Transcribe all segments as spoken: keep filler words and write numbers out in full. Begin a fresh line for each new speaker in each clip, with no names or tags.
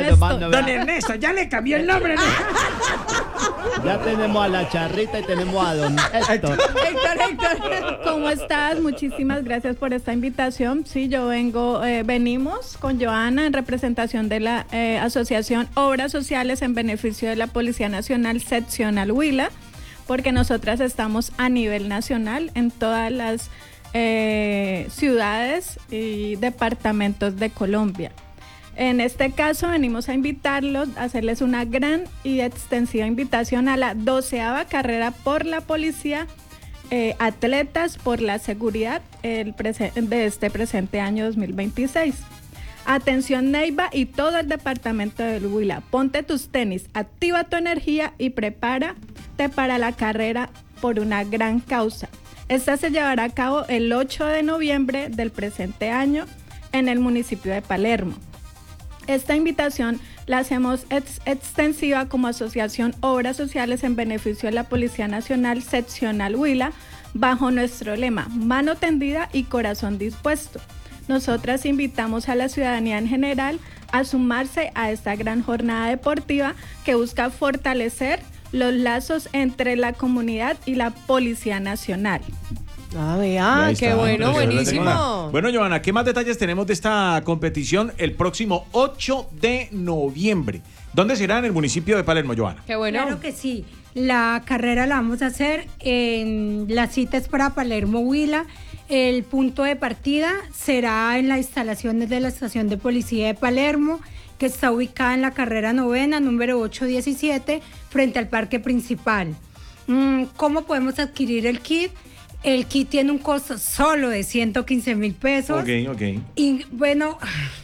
Ernesto.
Don Ernesto, ya le cambió el nombre. ¿No?
Ya tenemos a la charrita y tenemos a don Héctor.
Héctor, Héctor, ¿cómo estás? Muchísimas gracias por esta invitación. Sí, yo vengo, eh, venimos con Joana en representación de la eh, Asociación Obras Sociales en beneficio de la Policía Nacional Seccional Huila, porque nosotras estamos a nivel nacional en todas las eh, ciudades y departamentos de Colombia. En este caso venimos a invitarlos, a hacerles una gran y extensiva invitación a la doceava carrera por la policía, eh, atletas por la seguridad el de este presente año dos mil veintiséis. Atención Neiva y todo el departamento del Huila, ponte tus tenis, activa tu energía y prepárate para la carrera por una gran causa. Esta se llevará a cabo el ocho de noviembre del presente año en el municipio de Palermo. Esta invitación la hacemos ex extensiva como Asociación Obras Sociales en beneficio de la Policía Nacional Seccional Huila, bajo nuestro lema, mano tendida y corazón dispuesto. Nosotras invitamos a la ciudadanía en general a sumarse a esta gran jornada deportiva que busca fortalecer los lazos entre la comunidad y la Policía Nacional.
Ah, vea, qué bueno, buenísimo.
Bueno, Joana, ¿qué más detalles tenemos de esta competición el próximo ocho de noviembre? ¿Dónde será? En el municipio de Palermo, Joana.
Qué bueno.
Claro que sí. La carrera la vamos a hacer en la cita es para Palermo Huila. El punto de partida será en las instalaciones de la estación de policía de Palermo, que está ubicada en la carrera novena, número ocho diecisiete, frente al parque principal. ¿Cómo podemos adquirir el kit? El kit tiene un costo solo de ciento quince mil pesos.
Ok, ok.
Y bueno,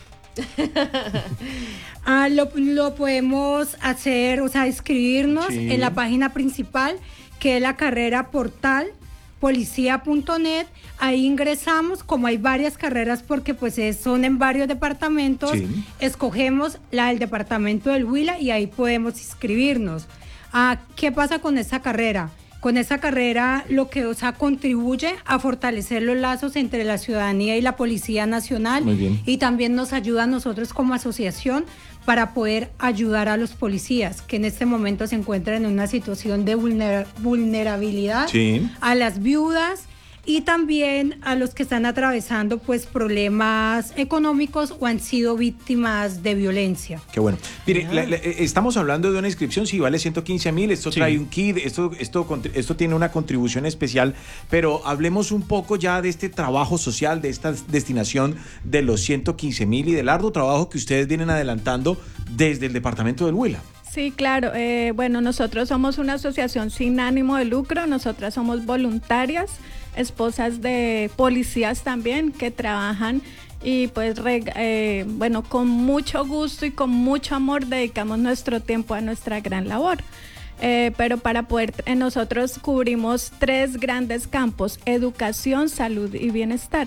ah, lo, lo podemos hacer, o sea, inscribirnos sí. en la página principal, que es la carrera portal policía punto net. Ahí ingresamos, como hay varias carreras, porque pues es, son en varios departamentos, sí. escogemos la del departamento del Huila y ahí podemos inscribirnos. Ah, ¿qué pasa con esta carrera? Con esa carrera lo que o sea, contribuye a fortalecer los lazos entre la ciudadanía y la Policía Nacional.
Muy bien.
Y también nos ayuda a nosotros como asociación para poder ayudar a los policías que en este momento se encuentran en una situación de vulner- vulnerabilidad,
sí.
a las viudas y también a los que están atravesando pues problemas económicos o han sido víctimas de violencia.
Qué bueno. Mire, la, la, estamos hablando de una inscripción, sí, vale ciento quince mil, esto sí. trae un kit, esto, esto, esto tiene una contribución especial, pero hablemos un poco ya de este trabajo social, de esta destinación de los ciento quince mil y del arduo trabajo que ustedes vienen adelantando desde el departamento del Huila.
Sí, claro. Eh, bueno, nosotros somos una asociación sin ánimo de lucro, nosotras somos voluntarias, esposas de policías también que trabajan y pues eh, bueno, con mucho gusto y con mucho amor dedicamos nuestro tiempo a nuestra gran labor. Eh, pero para poder, eh, nosotros cubrimos tres grandes campos: educación, salud y bienestar.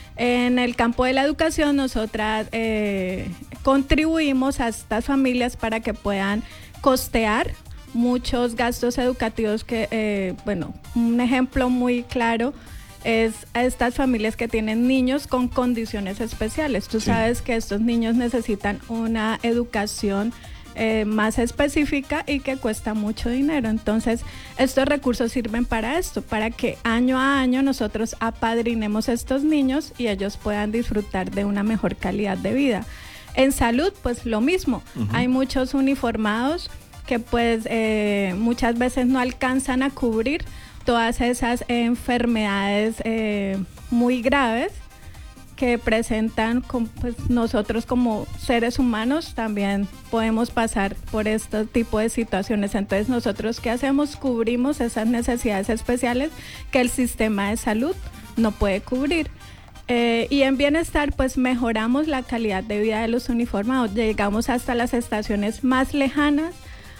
En el campo de la educación nosotras eh, contribuimos a estas familias para que puedan costear muchos gastos educativos que, eh, bueno, un ejemplo muy claro es a estas familias que tienen niños con condiciones especiales. Tú sí. sabes que estos niños necesitan una educación eh, más específica y que cuesta mucho dinero. Entonces, estos recursos sirven para esto, para que año a año nosotros apadrinemos a estos niños y ellos puedan disfrutar de una mejor calidad de vida. En salud, pues lo mismo. Uh-huh. Hay muchos uniformados que pues eh, muchas veces no alcanzan a cubrir todas esas eh, enfermedades eh, muy graves que presentan con, pues, nosotros como seres humanos también podemos pasar por este tipo de situaciones. Entonces, nosotros ¿qué hacemos? Cubrimos esas necesidades especiales que el sistema de salud no puede cubrir. Eh, y en bienestar, pues mejoramos la calidad de vida de los uniformados. Llegamos hasta las estaciones más lejanas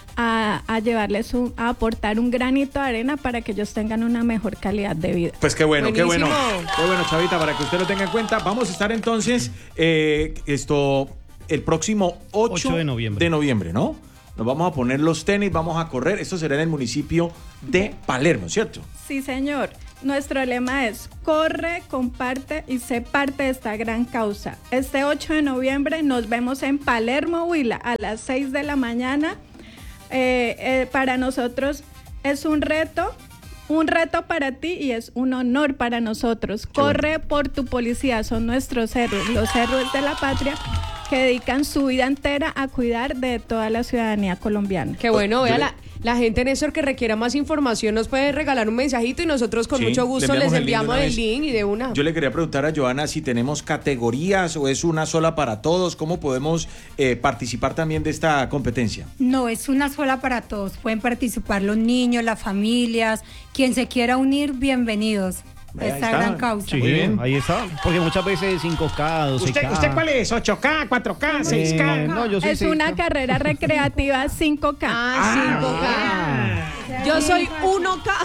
A, a llevarles un, a aportar un granito de arena para que ellos tengan una mejor calidad de vida.
Pues qué bueno,
Buenísimo.
qué bueno. Qué bueno, Chavita, para que usted lo tenga en cuenta. Vamos a estar entonces eh, esto el próximo ocho de noviembre. de noviembre, ¿no? Nos vamos a poner los tenis, vamos a correr. Esto será en el municipio de Palermo, ¿cierto?
Sí, señor. nuestro lema es corre, comparte y sé parte de esta gran causa. Este ocho de noviembre nos vemos en Palermo, Huila, a las seis de la mañana. Eh, eh, para nosotros es un reto, un reto para ti y es un honor para nosotros. Corre por tu policía, son nuestros héroes, los héroes de la patria que dedican su vida entera a cuidar de toda la ciudadanía colombiana.
Qué bueno, vea la... La gente, Néstor, que requiera más información nos puede regalar un mensajito y nosotros con sí, mucho gusto les enviamos el link, el link y de una.
Yo le quería preguntar a Joana si tenemos categorías o es una sola para todos, ¿cómo podemos eh, participar también de esta competencia?
No, es una sola para todos, pueden participar los niños, las familias, quien se quiera unir, bienvenidos. Esta gran causa.
Sí, bien, ahí está. Porque muchas veces cinco K, doce K.
¿Usted, ¿Usted cuál es? ¿ocho K, cuatro K, seis K?
Eh, no, yo soy
es
seis K.
una carrera recreativa cinco K.
Ah, cinco K. Ah. Yo soy uno K.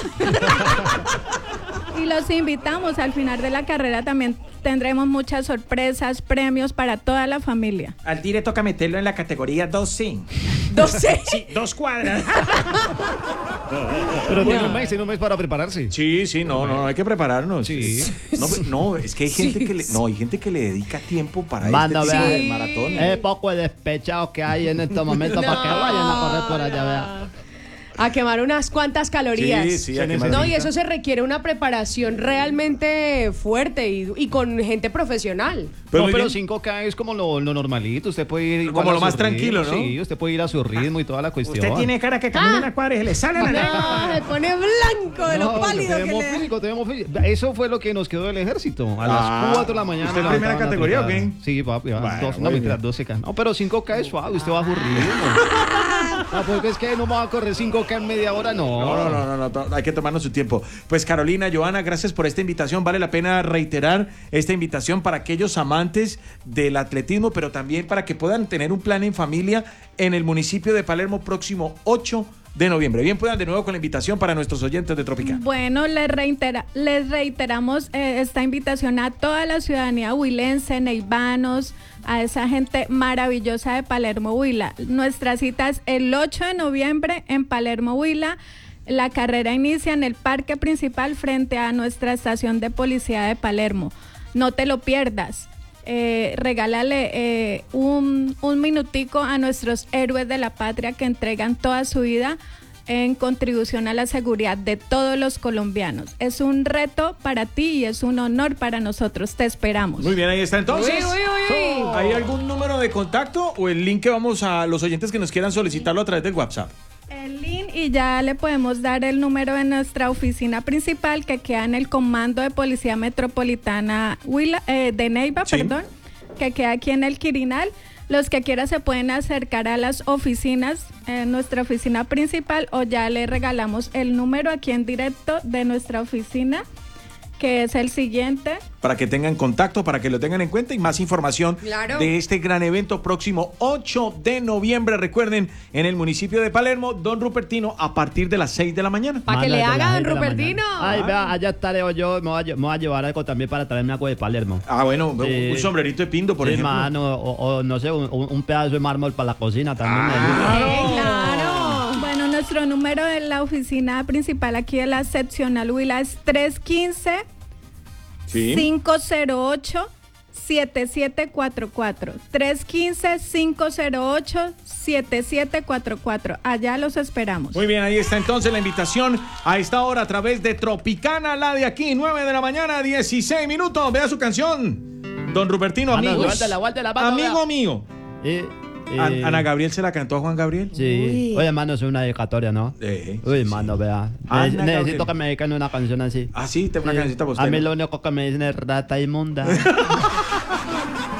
Y los invitamos, al final de la carrera también tendremos muchas sorpresas, premios para toda la familia.
Al Dire toca meterlo en la categoría dos C.
¿dos C?
Sí, dos cuadras.
Pero tiene un mes, tiene un mes para prepararse.
Sí, sí, no, no, hay que prepararnos.
Sí.
No, no, es que hay gente sí. que le, no, hay gente que le dedica tiempo para
Manda,
este tipo
vea,
de maratón.
Es poco de despechados que hay en estos momentos no. para que vayan a correr por allá, vea.
A quemar unas cuantas calorías.
Sí, sí, a
no, y eso se requiere una preparación realmente fuerte y, y con gente profesional.
Pero, no, pero cinco K es como lo, lo normalito. Usted puede ir
como lo más ritmo, tranquilo, ¿no?
Sí, usted puede ir a su ritmo y toda la cuestión.
Usted tiene cara que camina ah. una cuadra y se le sale la
cara. No, se pone blanco de no, lo pálido que le...
físico, tenemos físico. Eso fue lo que nos quedó del ejército. A ah. las cuatro de la mañana.
¿Usted es primera categoría o qué?
Sí, papi. Bueno, dos, no, mentira, doce K. No, pero cinco K es suave. Usted va a su ritmo. No, porque es que no va a correr cinco K en media hora, no.
No, no, no, no, no, hay que tomarnos su tiempo. Pues Carolina, Joana, gracias por esta invitación. Vale la pena reiterar esta invitación para aquellos amantes del atletismo, pero también para que puedan tener un plan en familia en el municipio de Palermo próximo ocho de noviembre. Bien, puedan de nuevo con la invitación para nuestros oyentes de Tropicana.
Bueno, les, reitera, les reiteramos eh, esta invitación a toda la ciudadanía huilense, neivanos, a esa gente maravillosa de Palermo, Huila. Nuestra cita es el ocho de noviembre en Palermo, Huila. La carrera inicia en el parque principal frente a nuestra estación de policía de Palermo. No te lo pierdas. Eh, regálale eh, un, un minutico a nuestros héroes de la patria que entregan toda su vida en contribución a la seguridad de todos los colombianos. Es un reto para ti y es un honor para nosotros. Te esperamos.
Muy bien, ahí está entonces.
Uy, uy, uy.
¿Hay algún número de contacto o el link que vamos a los oyentes que nos quieran solicitarlo a través del WhatsApp?
El link y ya le podemos dar el número de nuestra oficina principal que queda en el Comando de Policía Metropolitana Huila, eh, de Neiva, sí. perdón, que queda aquí en el Quirinal. Los que quieran se pueden acercar a las oficinas, eh, nuestra oficina principal, o ya le regalamos el número aquí en directo de nuestra oficina, que es el siguiente.
Para que tengan contacto, para que lo tengan en cuenta y más información
claro.
de este gran evento próximo ocho de noviembre. Recuerden, en el municipio de Palermo, Don Rupertino, a partir de las seis de la mañana.
Para que le haga, Don Rupertino.
Ay, vea, allá estaré yo, me voy, a, me voy a llevar algo también para traerme algo de Palermo.
Ah, bueno, sí. un sombrerito de pindo, por
sí,
ejemplo.
Mano, o, o no sé, un, un pedazo de mármol para la cocina también.
Ah,
sí, claro. Bueno, nuestro número de la oficina principal aquí de la seccional Huila es tres uno cinco,
¿sí?
cinco cero ocho, siete siete cuatro cuatro. tres uno cinco, cinco cero ocho, siete siete cuatro cuatro. Allá los esperamos.
Muy bien, ahí está entonces la invitación a esta hora a través de Tropicana, la de aquí, nueve de la mañana, dieciséis minutos. Vea su canción, Don Rupertino,
Mano,
amigos.
guárdala, guárdala, mano,
amigo
vea.
mío.
Eh, eh,
Ana Gabriel se la cantó a Juan Gabriel.
Sí. Uy. Oye, hermano, es una dedicatoria, ¿no?
Sí,
Uy,
sí,
mano,
sí.
vea.
Ana
Ne- necesito
Gabriel.
que me dediquen una canción así.
Ah, sí, tengo una
Sí.
cancioncita para usted.
A mí lo único que me dicen es rata inmunda.